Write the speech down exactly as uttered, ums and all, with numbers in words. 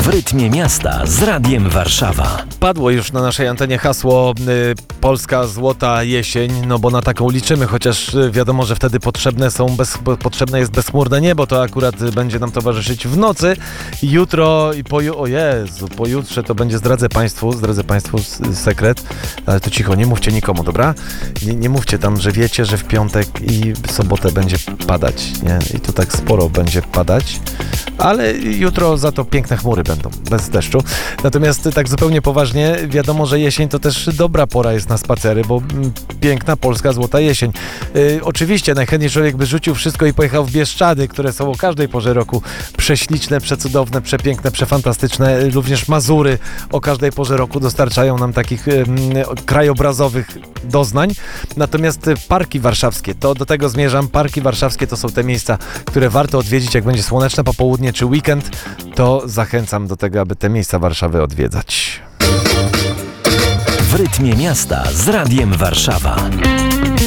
W rytmie miasta z Radiem Warszawa. Padło już na naszej antenie hasło y, Polska Złota Jesień, no bo na taką liczymy, chociaż y, wiadomo, że wtedy potrzebne są bez, bo, potrzebne jest bezchmurne niebo, to akurat y, będzie nam towarzyszyć w nocy. Jutro i po, o Jezu, pojutrze to będzie, zdradzę Państwu, zdradzę Państwu s- sekret, ale to cicho, nie mówcie nikomu, dobra? Nie, nie mówcie tam, że wiecie, że w piątek i w sobotę będzie padać, nie? I tu tak sporo będzie padać, ale jutro za to piękne chmury będą, bez deszczu. Natomiast tak zupełnie poważnie, wiadomo, że jesień to też dobra pora jest na spacery, bo mm, piękna polska złota jesień. Yy, oczywiście najchętniej człowiek by rzucił wszystko i pojechał w Bieszczady, które są o każdej porze roku prześliczne, przecudowne, przepiękne, przefantastyczne. Również Mazury o każdej porze roku dostarczają nam takich yy, krajobrazowych doznań. Natomiast parki warszawskie, to do tego zmierzam. Parki warszawskie to są te miejsca, które warto odwiedzić, jak będzie słoneczne popołudnie czy weekend, to zachęcam do tego, aby te miejsca Warszawy odwiedzać. W rytmie miasta z Radiem Warszawa.